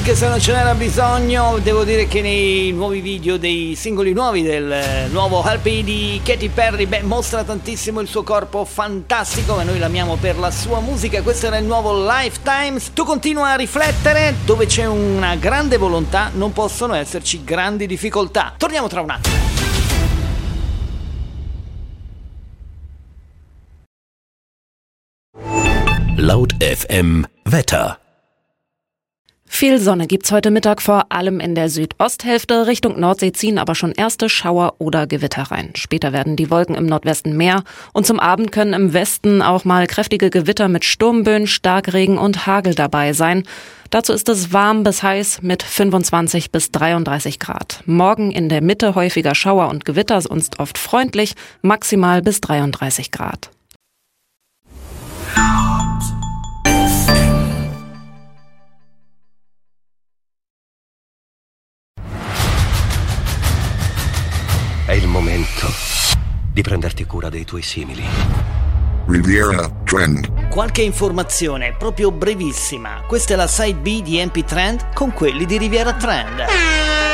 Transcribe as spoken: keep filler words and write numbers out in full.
anche se non ce n'era bisogno. Devo dire che nei nuovi video dei singoli nuovi del nuovo L P di Katy Perry, beh, mostra tantissimo il suo corpo fantastico, ma noi l'amiamo per la sua musica. Questo era il nuovo Lifetimes. Tu continua a riflettere, dove c'è una grande volontà non possono esserci grandi difficoltà. Torniamo tra un attimo. Laut F M Wetter. Viel Sonne gibt's heute Mittag vor allem in der Südosthälfte. Richtung Nordsee ziehen aber schon erste Schauer oder Gewitter rein. Später werden die Wolken im Nordwesten mehr und zum Abend können im Westen auch mal kräftige Gewitter mit Sturmböen, Starkregen und Hagel dabei sein. Dazu ist es warm bis heiß mit fünfundzwanzig bis dreiunddreißig Grad. Morgen in der Mitte häufiger Schauer und Gewitter, sonst oft freundlich, maximal bis dreiunddreißig Grad. È il momento di prenderti cura dei tuoi simili. Riviera Trend. Qualche informazione proprio brevissima. Questa è la side B di M P Trend con quelli di Riviera Trend.